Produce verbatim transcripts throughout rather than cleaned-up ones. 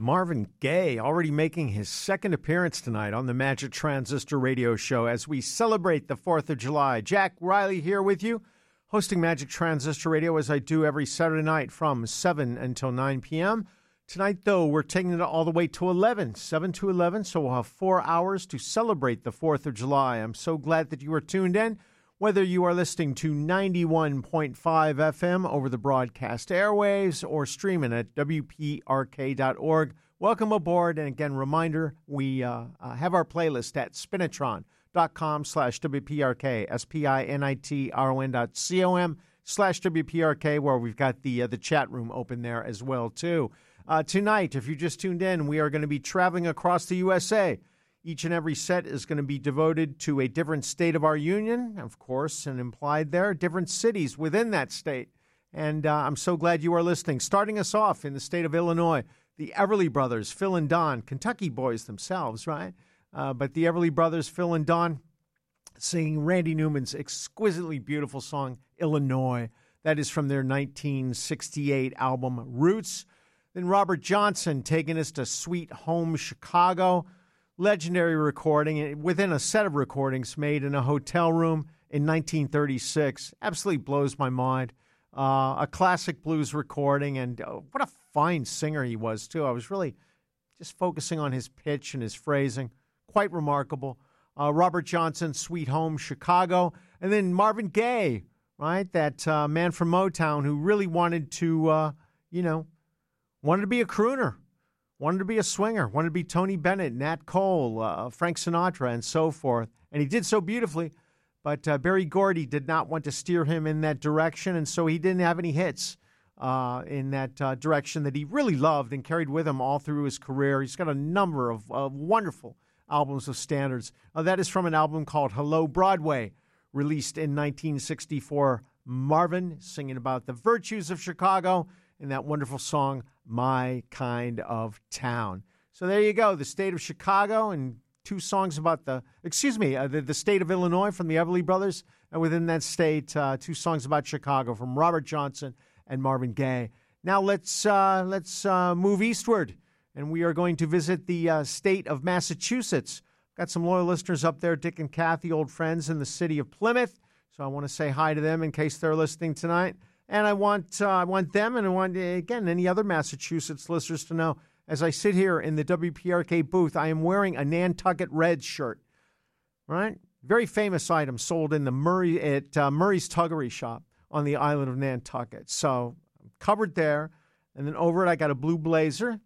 Marvin Gaye already making his second appearance tonight on the Magic Transistor Radio Show as we celebrate the fourth of July. Jack Riley here with you, hosting Magic Transistor Radio as I do every Saturday night from seven until nine p.m. Tonight, though, we're taking it all the way to eleven, seven to eleven, so we'll have four hours to celebrate the fourth of July. I'm so glad that you are tuned in, whether you are listening to ninety-one point five F M over the broadcast airwaves or streaming at W P R K dot org. Welcome aboard, and again, reminder, we uh, uh, have our playlist at spinitron.com slash WPRK, S-P-I-N-I-T-R-O-N dot C-O-M slash WPRK, where we've got the, uh, the chat room open there as well, too. Uh, tonight, if you just tuned in, we are going to be traveling across the U S A. Each and every set is going to be devoted to a different state of our union, of course, and implied there, different cities within that state. And uh, I'm so glad you are listening. Starting us off in the state of Illinois, the Everly Brothers, Phil and Don, Kentucky boys themselves, right? Uh, but the Everly Brothers, Phil and Don, singing Randy Newman's exquisitely beautiful song, Illinois. That is from their nineteen sixty-eight album, Roots. Then Robert Johnson taking us to Sweet Home Chicago. Legendary recording within a set of recordings made in a hotel room in nineteen thirty-six. Absolutely blows my mind. Uh, a classic blues recording, and uh, what a fine singer he was, too. I was really just focusing on his pitch and his phrasing. Quite remarkable. Uh, Robert Johnson, Sweet Home Chicago. And then Marvin Gaye, right? That uh, man from Motown who really wanted to, uh, you know, wanted to be a crooner. Wanted to be a swinger, wanted to be Tony Bennett, Nat Cole, uh, Frank Sinatra, and so forth. And he did so beautifully, but uh, Berry Gordy did not want to steer him in that direction, and so he didn't have any hits uh, in that uh, direction that he really loved and carried with him all through his career. He's got a number of uh, wonderful albums of standards. Uh, that is from an album called Hello, Broadway, released in nineteen sixty-four. Marvin singing about the virtues of Chicago in that wonderful song, My Kind of Town. So there you go, the state of Chicago, and two songs about the, excuse me, uh, the, the state of Illinois from the Everly Brothers, and within that state, uh, two songs about Chicago from Robert Johnson and Marvin Gaye. Now let's uh, let's uh, move eastward, and we are going to visit the uh, state of Massachusetts. Got some loyal listeners up there, Dick and Kathy, old friends in the city of Plymouth, so I want to say hi to them in case they're listening tonight. And I want uh, I want them, and I want, again, any other Massachusetts listeners to know, as I sit here in the W P R K booth, I am wearing a Nantucket Reds shirt, right? Very famous item sold in the Murray at uh, Murray's Tuggery Shop on the island of Nantucket. So I'm covered there, and then over it I got a blue blazer,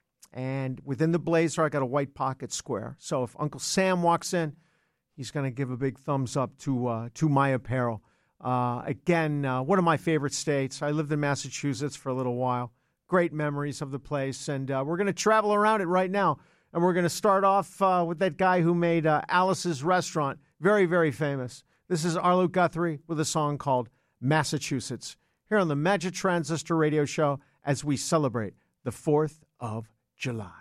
and within the blazer I got a white pocket square. So if Uncle Sam walks in, he's going to give a big thumbs up to uh, to my apparel. Uh, again, uh, one of my favorite states. I lived in Massachusetts for a little while. Great memories of the place, and uh, we're going to travel around it right now. And we're going to start off uh, with that guy who made uh, Alice's Restaurant very, very famous. This is Arlo Guthrie with a song called Massachusetts, here on the Magic Transistor Radio Show as we celebrate the fourth of July.